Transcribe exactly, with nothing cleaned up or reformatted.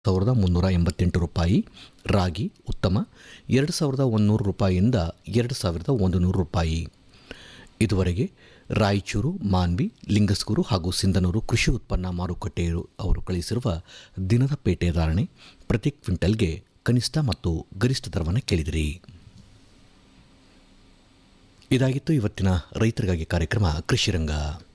ಸಾವಿರದ ಮುನ್ನೂರ ಎಂಬತ್ತೆಂಟು ರೂಪಾಯಿ. ರಾಗಿ ಉತ್ತಮ ಎರಡು ಸಾವಿರದ ಒಂದುನೂರು ರೂಪಾಯಿಯಿಂದ ಎರಡು ಸಾವಿರದ ಒಂದು ನೂರು ರೂಪಾಯಿ. ಇದುವರೆಗೆ ರಾಯಚೂರು, ಮಾನ್ವಿ, ಲಿಂಗಸ್ಗೂರು ಹಾಗೂ ಸಿಂಧನೂರು ಕೃಷಿ ಉತ್ಪನ್ನ ಮಾರುಕಟ್ಟೆ ಅವರು ಕಳಿಸಿರುವ ದಿನದ ಪೇಟೆ ಧಾರಣೆ ಪ್ರತಿ ಕ್ವಿಂಟಲ್ಗೆ ಕನಿಷ್ಠ ಮತ್ತು ಗರಿಷ್ಠ ದರವನ್ನು ಕೇಳಿದಿರಿ. ಇದಾಗಿತ್ತು ಇವತ್ತಿನ ರೈತರಿಗಾಗಿ ಕಾರ್ಯಕ್ರಮ ಕೃಷಿರಂಗ.